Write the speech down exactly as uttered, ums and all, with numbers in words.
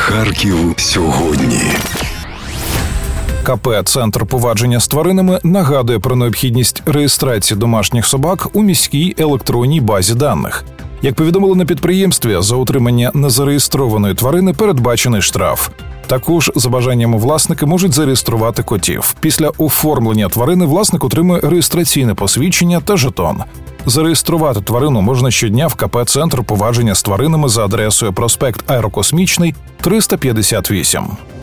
Харків сьогодні. КП «Центр поводження з тваринами» нагадує про необхідність реєстрації домашніх собак у міській електронній базі даних. Як повідомили на підприємстві, за утримання незареєстрованої тварини передбачений штраф. Також, за бажанням, власники можуть зареєструвати котів. Після оформлення тварини власник отримує реєстраційне посвідчення та жетон. Зареєструвати тварину можна щодня в КП «Центр поводження з тваринами» за адресою проспект Аерокосмічний, триста п'ятдесят вісім.